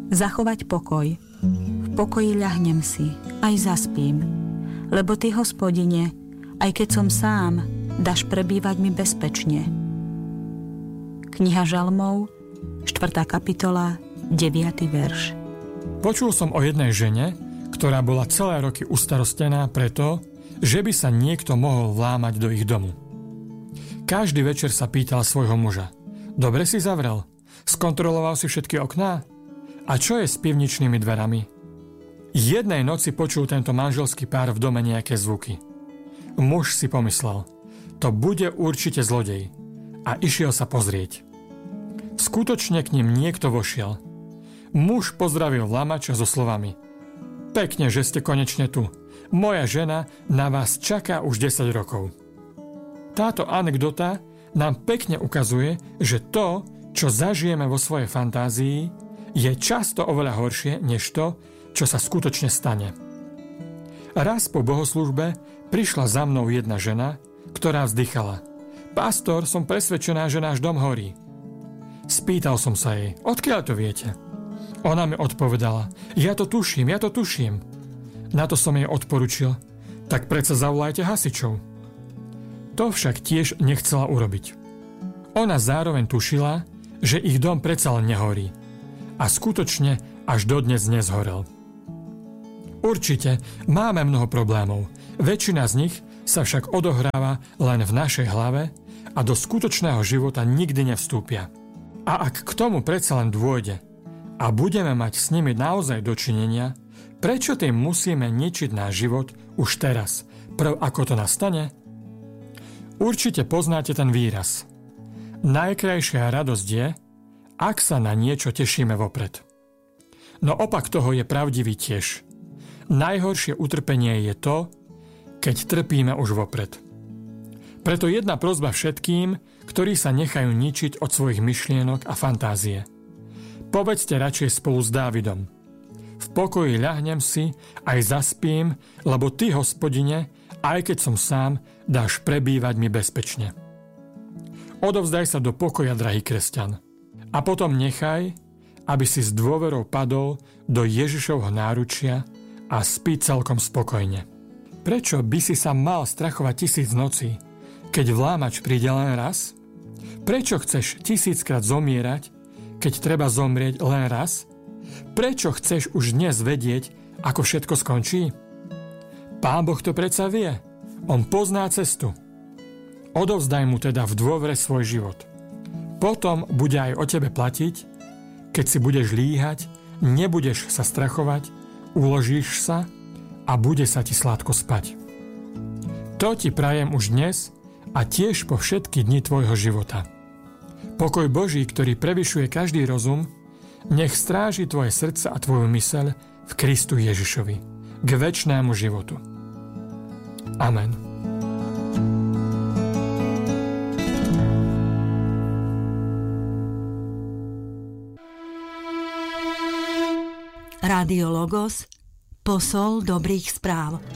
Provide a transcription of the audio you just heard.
zachovať pokoj. V pokoji ľahnem si, aj zaspím, lebo Ty, Hospodine, aj keď som sám, dáš prebývať mi bezpečne. Kniha Žalmov, 4. kapitola, 9. verš. Počul som o jednej žene, ktorá bola celé roky ustarostená preto, že by sa niekto mohol vlámať do ich domu. Každý večer sa pýtal svojho muža: dobre si zavrel? Skontroloval si všetky okná? A čo je s pivničnými dverami? Jednej noci počul tento manželský pár v dome nejaké zvuky. Muž si pomyslel: to bude určite zlodej, a išiel sa pozrieť. Skutočne k ním niekto vošiel. Muž pozdravil vlámača so slovami: pekne, že ste konečne tu. Moja žena na vás čaká už 10 rokov. Táto anekdota nám pekne ukazuje, že to, čo zažijeme vo svojej fantázii, je často oveľa horšie, než to, čo sa skutočne stane. Raz po bohoslužbe prišla za mnou jedna žena, ktorá vzdychala: pastor, som presvedčená, že náš dom horí. Spýtal som sa jej: odkiaľ to viete? Ona mi odpovedala: ja to tuším. Na to som jej odporučil: tak predsa zavolajte hasičov. To však tiež nechcela urobiť. Ona zároveň tušila, že ich dom predsa len nehorí. A skutočne až dodnes nezhorel. Určite máme mnoho problémov. Väčšina z nich sa však odohráva len v našej hlave a do skutočného života nikdy nevstúpia. A ak k tomu predsa len dôjde a budeme mať s nimi naozaj dočinenia, prečo tým musíme ničiť náš život už teraz, prv ako to nastane? Určite poznáte ten výraz: najkrajšia radosť je, ak sa na niečo tešíme vopred. No opak toho je pravdivý tiež. Najhoršie utrpenie je to, keď trpíme už vopred. Preto jedna prosba všetkým, ktorí sa nechajú ničiť od svojich myšlienok a fantázie. Povedzte radšej spolu s Dávidom: v pokoji ľahnem si, aj zaspím, lebo Ty, Hospodine, aj keď som sám, dáš prebývať mi bezpečne. Odovzdaj sa do pokoja, drahý kresťan. A potom nechaj, aby si s dôverou padol do Ježišovho náručia a spí celkom spokojne. Prečo by si sa mal strachovať 1000 nocí, keď vlámač príde len raz? Prečo chceš 1000-krát zomierať, keď treba zomrieť len raz? Prečo chceš už dnes vedieť, ako všetko skončí? Pán Boh to predsa vie. On pozná cestu. Odovzdaj mu teda v dôvere svoj život. Potom bude aj o tebe platiť, keď si budeš líhať, nebudeš sa strachovať, uložíš sa a bude sa ti sladko spať. To ti prajem už dnes a tiež po všetky dni tvojho života. Pokoj Boží, ktorý prevyšuje každý rozum, nech stráži tvoje srdce a tvoju myseľ v Kristu Ježišovi k večnému životu. Amen. Rádio Logos, posol dobrých správ.